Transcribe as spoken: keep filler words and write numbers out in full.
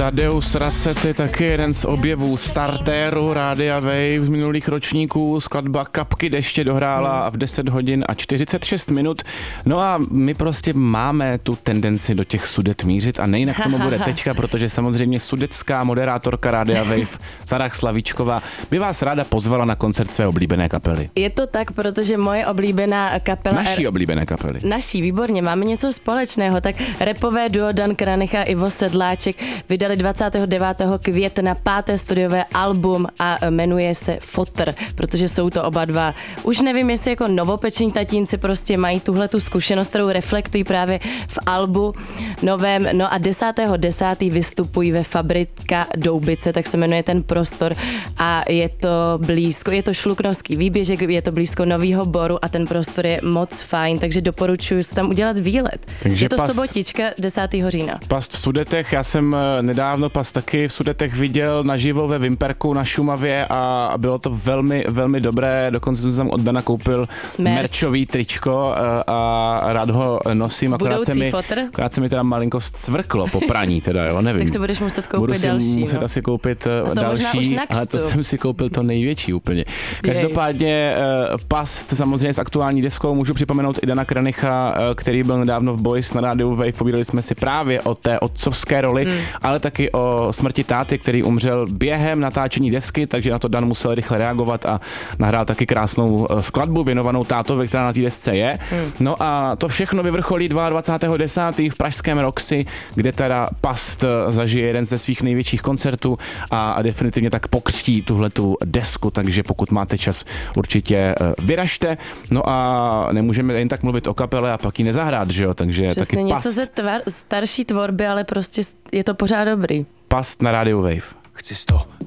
Tadeus Racet je taky jeden z objevů startéru Rádia Wave z minulých ročníků. Skladba Kapky deště dohrála v deset hodin a čtyřicet šest minut. No a my prostě máme tu tendenci do těch Sudet mířit a nejinak tomu bude teďka, protože samozřejmě sudetská moderátorka Rádia Wave Zara Slavíčková by vás ráda pozvala na koncert své oblíbené kapely. Je to tak, protože moje oblíbená kapela... Naší oblíbené kapely. Naší, výborně, máme něco společného. Tak rapové duo Dan Kranicha a Ivo Sedláček vydali dvacátého devátého května páté studiové album a jmenuje se Fotr, protože jsou to oba dva. Už nevím, jestli jako novopeční tatínci prostě mají tuhle tu zkušenost, kterou reflektují právě v albu novém. No a desátého desátého vystupují ve Fabrika Doubice, tak se jmenuje ten prostor a je to blízko, je to Šluknovský výběžek, je to blízko Novýho Boru a ten prostor je moc fajn, takže doporučuji si tam udělat výlet. Takže je to past, sobotička desátého října. Past v Sudetech, já jsem nedávno past taky v Sudetech viděl naživo ve Vimperku na Šumavě a bylo to velmi, velmi dobré, dokonce jsem tam od Dana koupil Merch. merčový tričko a rád ho nosím, akorát se, mi, akorát se mi teda malinko cvrklo po praní, teda jo, nevím. Tak si budeš muset koupit Budu další. Budu muset no. asi koupit to další, ale to jsem si koupil to největší úplně. Každopádně uh, past samozřejmě s aktuální deskou, můžu připomenout i Dana Kranicha, uh, který byl nedávno v Boys na rádiu Wave, povídali jsme si právě o té otcovské roli, hmm. ale taky o smrti táty, který umřel během natáčení desky, takže na to Dan musel rychle reagovat a nahrál taky krásnou skladbu věnovanou tátovi, která na té desce je. Hmm. No a to všechno vyvrcholí dvacátého devátého v pražském Roxy, kde teda Past zažije jeden ze svých největších koncertů a definitivně tak pokřtí tuhletu desku, takže pokud máte čas, určitě vyražte. No a nemůžeme jen tak mluvit o kapele a pak ji nezahrát, že jo, takže přesně taky něco Past. ze tvar, starší tvorby, ale prostě je to pořád dobrý. Past na rádiu Wave. Chci sto